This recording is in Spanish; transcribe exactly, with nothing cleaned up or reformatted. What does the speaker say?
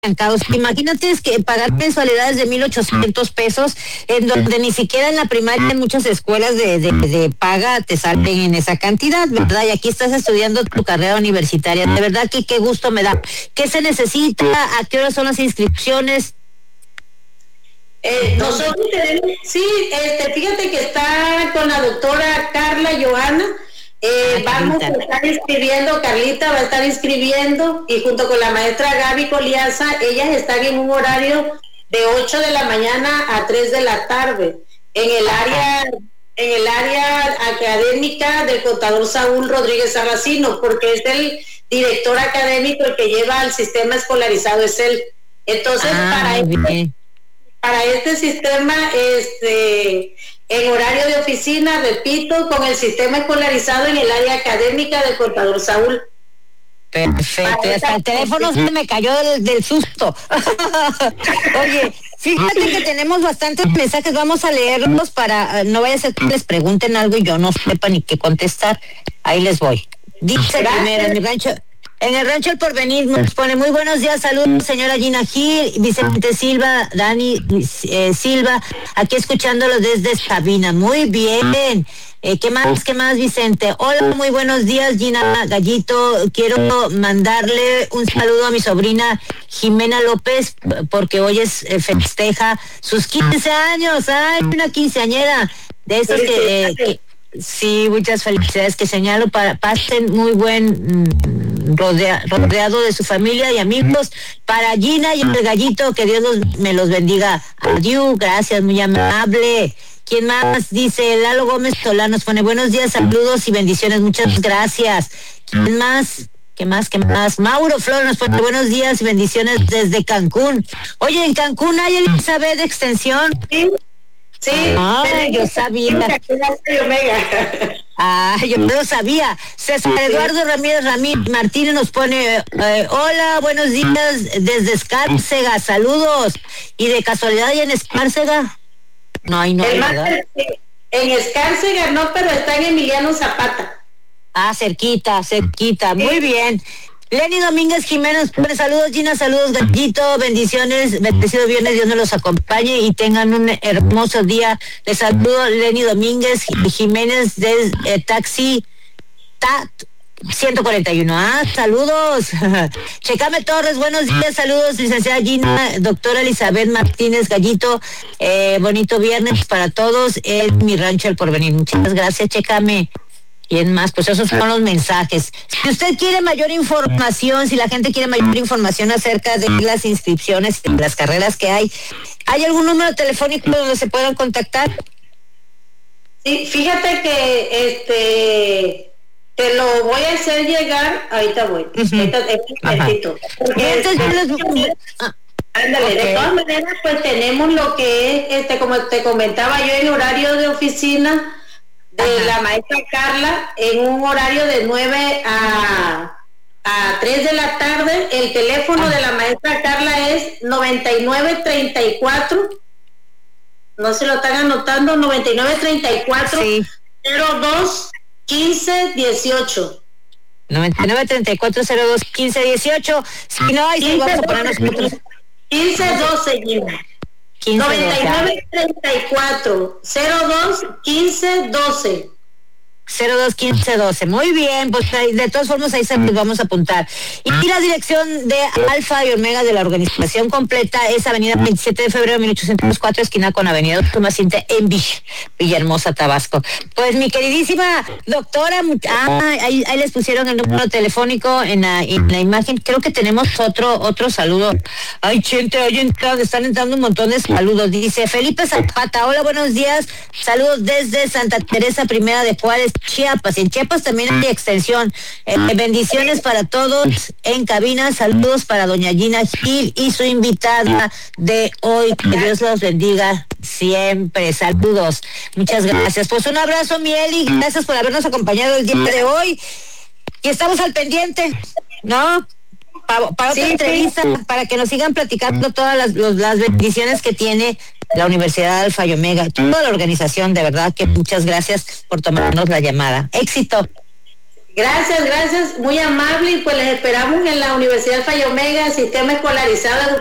estancados. Imagínate es que pagar mensualidades de mil ochocientos pesos, en donde ni siquiera en la primaria en muchas escuelas de, de, de paga te salen en esa cantidad, ¿verdad? Y aquí estás estudiando tu carrera universitaria. De verdad que qué gusto me da. ¿Qué se necesita? ¿A qué hora son las inscripciones? Eh, nosotros tenemos, sí, este, fíjate que está con la doctora Carla Johanna. Eh, ah, vamos a estar inscribiendo, Carlita va a estar inscribiendo, y junto con la maestra Gaby Coliaza, ellas están en un horario de ocho de la mañana a tres de la tarde, en el área, en el área académica del contador Saúl Rodríguez Sarracino, porque es el director académico el que lleva al sistema escolarizado, es él. Entonces, ah, para este, para este sistema, este en horario de oficina, repito, con el sistema escolarizado en el área académica del contador Saúl. Perfecto, hasta el teléfono se me cayó del, del susto. Oye, fíjate que tenemos bastantes mensajes, vamos a leerlos para, no vaya a ser que les pregunten algo y yo no sepa ni qué contestar. Ahí les voy. Dice primero, en mi rancho... En el rancho El Porvenir nos pone muy buenos días, saludos señora Gina Gil, Vicente Silva, Dani eh, Silva, aquí escuchándolos desde Sabina. Muy bien. Eh, ¿Qué más, qué más, Vicente? Hola, muy buenos días, Gina Gallito. Quiero mandarle un saludo a mi sobrina Jimena López, porque hoy es eh, festeja sus quince años. Ay, una quinceañera de esos que... Eh, que sí, muchas felicidades, que señalo para pasen muy buen mm, rodea, rodeado de su familia y amigos. Para Gina y el Gallito, que Dios los, me los bendiga. Adiós, gracias, muy amable. ¿Quién más? Dice Lalo Gómez Solá, nos pone buenos días, saludos y bendiciones, muchas gracias. ¿Quién más? ¿Qué más? ¿Qué más? Mauro Flor nos pone buenos días y bendiciones desde Cancún. Oye, en Cancún hay Elizabeth de Extensión. Sí. Sí, ay, yo sabía. Ah, yo no sabía. César Eduardo Ramírez Ramírez Martínez nos pone, eh, hola, buenos días desde Escárcega, saludos. ¿Y de casualidad y en Escárcega? No, hay no, ¿verdad? En Escárcega no, pero está en Emiliano Zapata. Ah, cerquita, cerquita, muy bien. Lenny Domínguez Jiménez pone saludos, Gina, saludos, Gallito, bendiciones, bendecido viernes, Dios nos los acompañe y tengan un hermoso día. Les saludo, Lenny Domínguez Jiménez de eh, Taxi Tat ciento cuarenta y uno. Ah, saludos. Checame Torres, buenos días, saludos, licenciada Gina, doctora Elizabeth Martínez Gallito, eh, bonito viernes para todos, es mi rancho El Porvenir. Muchas gracias, Checame. ¿Quién más? Pues esos son los mensajes. Si usted quiere mayor información, si la gente quiere mayor información acerca de las inscripciones, de las carreras que hay, ¿hay algún número telefónico donde se puedan contactar? Sí, fíjate que este te lo voy a hacer llegar, ahorita voy, uh-huh. ahorita, ahorita, Entonces, los... ah. Ándale, okay. De todas maneras, pues tenemos lo que es, este, como te comentaba yo, en horario de oficina de Ajá. la maestra Carla, en un horario de nueve a tres de la tarde. El teléfono Ajá. de la maestra Carla es noventa y nueve treinta y cuatro, no se lo están anotando, noventa y nueve treinta y cuatro, sí. cero dos quince dieciocho. noventa y nueve treinta y cuatro, cero dos quince dieciocho. Si no, ahí sí vamos a poner nosotros. quince doce, Gina. noventa y nueve treinta y cuatro, cero dos quince doce. cero dos quince doce. Muy bien, pues de todas formas ahí se los vamos a apuntar. Y la dirección de Alfa y Omega de la organización completa es Avenida veintisiete de febrero de mil ochocientos cuatro, esquina con Avenida Tomás Cinte en Villa, Villahermosa, Tabasco. Pues mi queridísima doctora, ah, ahí, ahí les pusieron el número telefónico en la, en la imagen. Creo que tenemos otro otro saludo. Ay, gente, hoy entrado, están entrando un montón de saludos. Dice Felipe Zapata, hola, buenos días, saludos desde Santa Teresa Primera de Juárez, Chiapas. En Chiapas también hay extensión. Eh, bendiciones para todos en cabina. Saludos para doña Gina Gil y su invitada de hoy. Que Dios los bendiga siempre. Saludos. Muchas gracias. Pues un abrazo, mi Eli. Gracias por habernos acompañado el día de hoy. Y estamos al pendiente, ¿no? Para, para otra sí, entrevista, sí. para que nos sigan platicando todas las, los, las bendiciones que tiene la Universidad Alfa y Omega, toda la organización. De verdad que muchas gracias por tomarnos la llamada. Éxito. Gracias, gracias, muy amable, y pues les esperamos en la Universidad Falla Omega, Sistema Escolarizado